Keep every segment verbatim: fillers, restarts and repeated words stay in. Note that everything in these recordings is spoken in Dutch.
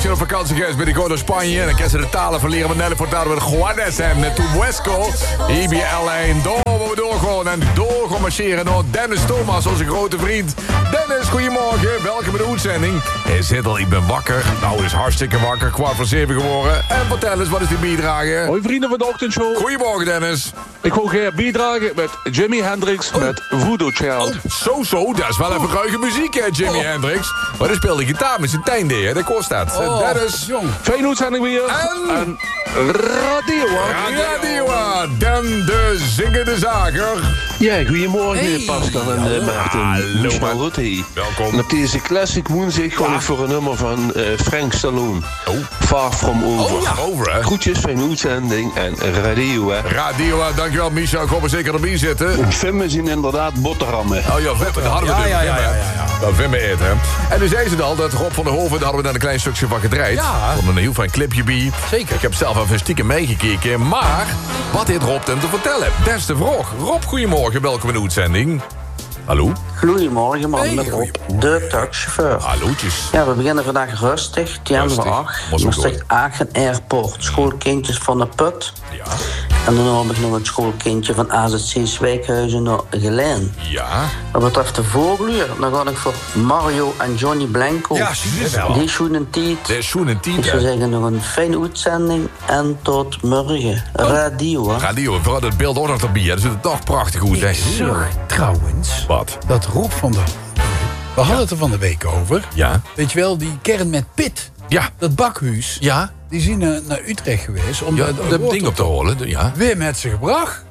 misschien op vakantie geweest bij de Go naar Spanje. En dan kan ze de talen van leren met Nelly Furtado met Juanes en Tubuesco. I B L één, door we door gewoon en door gaan marcheren naar Dennis Thomas, onze grote vriend. Dennis, goedemorgen, welkom bij de uitzending. Hey Zittel, ik ben wakker. Nou, het is hartstikke wakker, kwart voor zeven geworden. En vertel eens, wat is die bijdrage? Hoi vrienden van de ochtendshow. Goedemorgen Dennis. Ik wil graag bijdragen met Jimi Hendrix oh. met Voodoo Child. Oh, zo zo, dat is wel even ruige muziek hè, Jimi oh. Hendrix. Maar hij speelde gitaar met zijn tijnde, hè, dat kost dat. Oh, Dennis. Fijne uitzending weer. En... en Radio. Radio, dan de zingende zager. Ja, goedemorgen hey. Pascal en uh, Maarten. Hallo, Michel Rutte. Welkom. En op deze Classic woensdag ga ik voor een nummer van uh, Frank Stallone. Oh. Far From Over. Oh ja, over hè. Groetjes, fijne uitzending en radio hè. Radio, dankjewel Michel. Ik hoop er zeker erbij zitten. Vimmen zijn inderdaad boterhammen. Oh ja, Vimmen, dat hadden we ja, dus. ja, ja, ja, ja. Dat Vimmen eten, hè. En nu zei ze al, dat Rob van der Hoven, daar hadden we dan een klein stukje van gedraaid. Ja. Vond een heel fijn clipje bij. Zeker. Ik heb zelf even stiekem meegekeken. Maar, wat heeft Rob hem te vertellen? Dat is de vraag. Rob, goedemorgen. Welkom in de uitzending. Hallo? Goedemorgen, man. Hey, Met Rob, de taxichauffeur. Hallootjes. Ja, we beginnen vandaag rustig. Tien Rustig. voor acht. Was ook Maastricht-Aachen Airport. Schoolkindjes van de Put. Ja. En dan heb ik nog het schoolkindje van A Z C Zwijkhuizen naar Geleen. Ja. Wat betreft de voorgluur, dan ga ik voor Mario en Johnny Blanco. Ja, zie wel. Die schoenen tiet. De schoen en Ik tiet. zou zeggen, nog een fijne uitzending. En tot morgen. Radio, hè. Radio, vooral het beeld ook nog erbij. hè. Dat ziet er toch prachtig goed. hè. Ik zag trouwens Wat? dat Rob van der... We hadden het er van de week over. Ja. Weet je wel, die kern met Pit. Ja. Dat bakhuis. Ja. Die zijn naar, naar Utrecht geweest. Om Ja, dat dat ding op te holen. Ja. Wim heeft ze gebracht.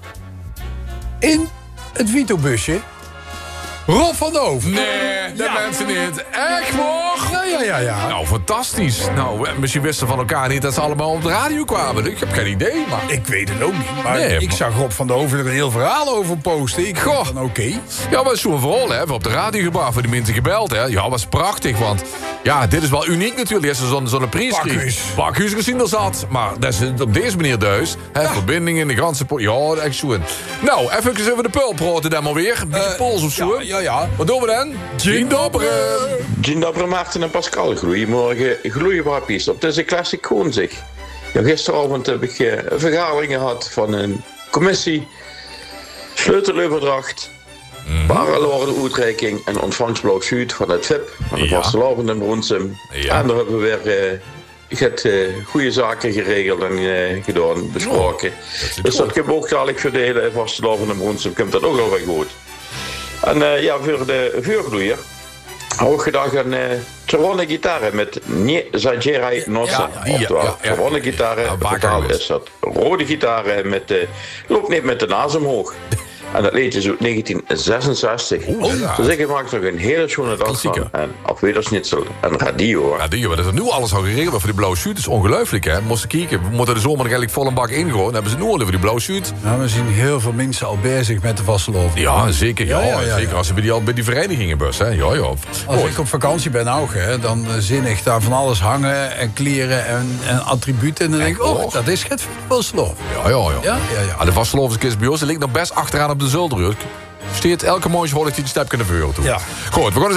In het Vito-busje. Rob van der Hoven. Nee, dat mensen niet. Echt hoor. Ja, ja, ja, ja. Nou, fantastisch. Nou, misschien wisten van elkaar niet dat ze allemaal op de radio kwamen. Ik heb geen idee, maar... Ik weet het ook niet. Maar Nee, ik maar- zag Rob van der Hoven er een heel verhaal over posten. Ik Goh. dacht van oké. Ja, maar zo'n verhaal, hè. We op de radio gebracht, voor die mensen gebeld, hè. Ja, was prachtig, want... Ja, dit is wel uniek natuurlijk. Als je zo'n zo'n prijs Bakhuis. kreeg. Bakhuis gezien er zat. Maar dat is op deze manier dus. Hè, Ja. Verbinding in de ganse... po- Ja, echt zo. Nou, even over de pul praten dan maar weer. Een beetje Eh, pols of zo. ja, ja, ja. Wat doen we dan? Dzień dobry. Dzień dobry Maarten en Pascal, goedemorgen gloeiwappies op deze Classic Woensdag. Ja, gisteravond heb ik uh, een vergadering gehad van een commissie, sleuteloverdracht, Mhm. parallorde-uitreiking en ontvangstblok Zuid van het V I P, van de Ja. vastelavond in Bronsum. Ja. En daar hebben we weer uh, ik heb, uh, goede zaken geregeld en uh, gedaan, besproken. zit dus dat goed. kan ik ook dadelijk verdelen in vastelavond in Bronsum, komt dat ook wel weer goed. En uh, ja, voor de vuurgloeier had ik gedacht aan uh, Czerwone gitaren met Nie Zadzieraj Nosa. Ja, ja, Oftewel, ja, ja. Czerwone gitaren, Ja, waar vertaald kan het? is dat rode gitaren met, uh, loop niet met de naas omhoog. En dat liedje is uit negentien zesenzestig. ja. Dus ik maak er een hele schone dag Klassieker. van. En op wedersnitzel en radio. Ja, die, dat er nu alles al geregeld wordt voor die blauwe shoot is ongelooflijk, hè. Moesten kijken. We moeten de zomer nog eigenlijk vol een bak ingooien. Dan hebben ze nu al over die blauwe shoot. Nou, we zien heel veel mensen al bezig met de vastelovend. Ja, zeker. Ja, Ja, ja, ja, zeker ja. als ze bij die, al bij die verenigingen bus, hè. Ja, ja. Als Goed. ik op vakantie ben ook, hè, dan uh, zin ik daar van alles hangen en kleren en, en attributen. En dan denk ik, Echt, oh, hoor. dat is het vastelovend. Ja, ja, ja. Ja, ja, ja. Ah, de vastelovendskist bij ons, die ligt nog best achteraan op de Zulderrug. Steert elke morgen hoor ik die stap kunnen vuren toe. Ja. Goed, we gaan eens